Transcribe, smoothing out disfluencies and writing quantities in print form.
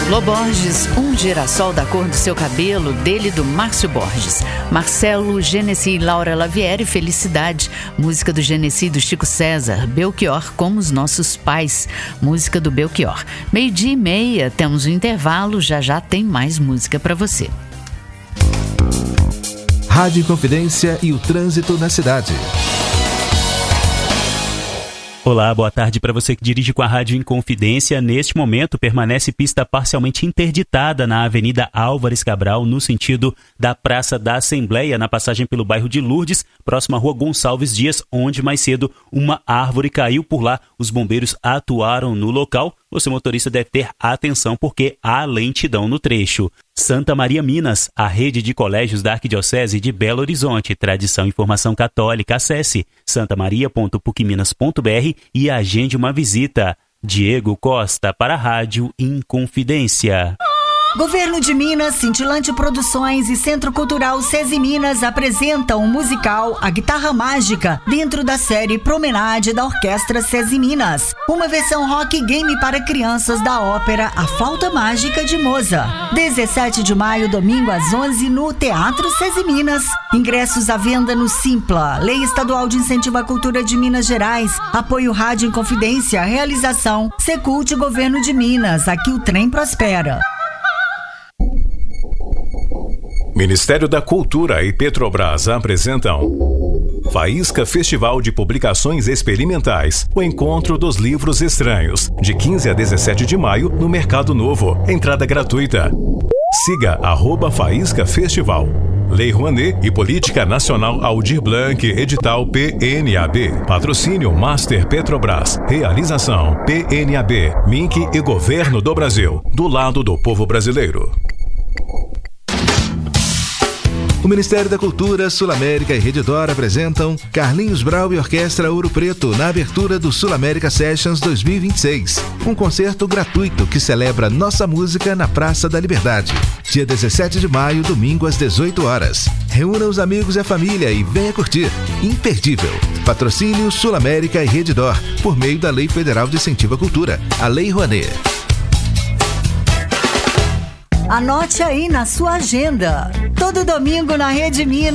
Lô Borges, Um Girassol da Cor do Seu Cabelo, dele do Márcio Borges. Marcelo, Genesi e Laura Lavieri, Felicidade. Música do Genesi e do Chico César. Belchior, Como os Nossos Pais. Música do Belchior. 12:30, temos um intervalo, já tem mais música para você. Rádio Inconfidência e o trânsito na cidade. Olá, boa tarde para você que dirige com a Rádio Inconfidência. Neste momento, permanece pista parcialmente interditada na Avenida Álvares Cabral, no sentido da Praça da Assembleia, na passagem pelo bairro de Lourdes, próxima à Rua Gonçalves Dias, onde mais cedo uma árvore caiu. Por lá, os bombeiros atuaram no local. Você, motorista, deve ter atenção porque há lentidão no trecho. Santa Maria Minas, a rede de colégios da Arquidiocese de Belo Horizonte. Tradição e formação católica. Acesse santamaria.pucminas.br e agende uma visita. Diego Costa para a Rádio Inconfidência. Governo de Minas, Cintilante Produções e Centro Cultural SESI Minas apresentam o musical A Guitarra Mágica dentro da série Promenade da Orquestra SESI Minas. Uma versão rock game para crianças da ópera A Flauta Mágica de Mozart. 17 de maio, domingo às 11 no Teatro SESI Minas. Ingressos à venda no Simpla. Lei Estadual de Incentivo à Cultura de Minas Gerais. Apoio Rádio Inconfidência. Realização Secult Governo de Minas. Aqui o trem prospera. Ministério da Cultura e Petrobras apresentam Faísca Festival de Publicações Experimentais, o Encontro dos Livros Estranhos, de 15 a 17 de maio no Mercado Novo. Entrada gratuita. Siga @Faísca Festival. Lei Rouanet e Política Nacional Aldir Blanc, edital PNAB. Patrocínio Master Petrobras. Realização PNAB, MINC e Governo do Brasil. Do lado do povo brasileiro. O Ministério da Cultura, Sul América e Redditor apresentam Carlinhos Brau e Orquestra Ouro Preto na abertura do Sul América Sessions 2026. Um concerto gratuito que celebra nossa música na Praça da Liberdade. Dia 17 de maio, domingo às 18 horas. Reúna os amigos e a família e venha curtir. Imperdível. Patrocínio Sul América e Redditor, por meio da Lei Federal de Incentivo à Cultura, a Lei Rouanet. Anote aí na sua agenda. Todo domingo na Rede Minas.